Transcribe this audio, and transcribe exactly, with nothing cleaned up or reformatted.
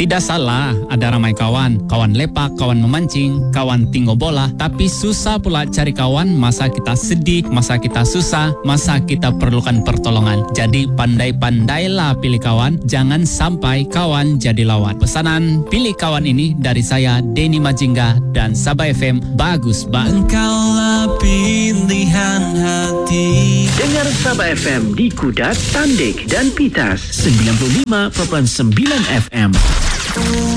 Tidak salah ada ramai kawan. Kawan lepak, kawan memancing, kawan tinggal bola. Tapi susah pula cari kawan masa kita sedih, masa kita susah, masa kita perlukan pertolongan. Jadi pandai-pandailah pilih kawan. Jangan sampai kawan jadi lawan. Pesanan pilih kawan ini dari saya, Denny Majingga dan Sabah F M. Bagus, Bang. Engkaulah pilihan hati. Dengar Sabah F M di Kudat, Tandik dan Pitas. sembilan puluh lima perpuluhan sembilan F M.